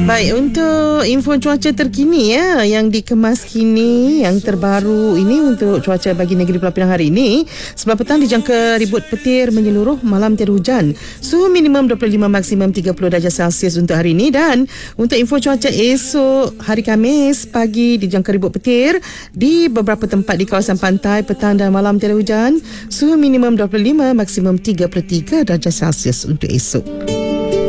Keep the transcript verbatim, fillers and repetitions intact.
Baik, untuk info cuaca terkini ya, yang dikemas kini, yang terbaru ini untuk cuaca bagi negeri Pulau Pinang hari ini. Sebelah petang dijangka ribut petir menyeluruh, malam tiada hujan. Suhu minimum dua puluh lima, maksimum tiga puluh darjah Celsius untuk hari ini. Dan untuk info cuaca esok hari Khamis pagi dijangka ribut petir di beberapa tempat di kawasan pantai. Petang dan malam tiada hujan. Suhu minimum dua puluh lima, maksimum tiga puluh tiga darjah Celsius untuk esok.